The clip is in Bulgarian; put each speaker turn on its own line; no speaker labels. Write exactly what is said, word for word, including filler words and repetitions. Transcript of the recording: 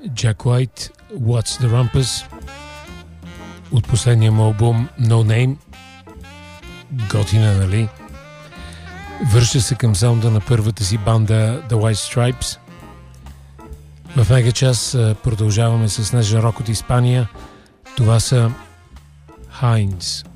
Jack White, What's the Rumpus, от последния му албум No Name. Готина, нали? Връща се към саунда на първата си банда The White Stripes. В мега час продължаваме с нежен рок от Испания. Това са Heinz.